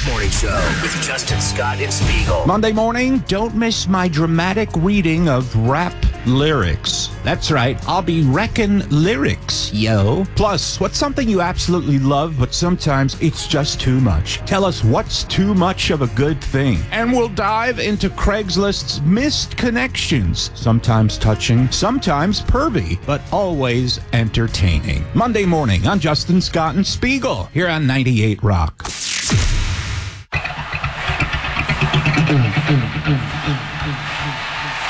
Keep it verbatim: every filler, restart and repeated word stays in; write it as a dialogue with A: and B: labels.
A: Morning Show with Justin Scott and Spiegel.
B: Monday morning, don't miss my dramatic reading of rap lyrics. That's right, I'll be wrecking lyrics, yo. Plus, what's something you absolutely love, but sometimes it's just too much? Tell us what's too much of a good thing. And we'll dive into Craigslist's missed connections. Sometimes touching, sometimes pervy, but always entertaining. Monday morning on Justin Scott and Spiegel, here on ninety-eight Rock.
C: Mm, mm, mm, mm.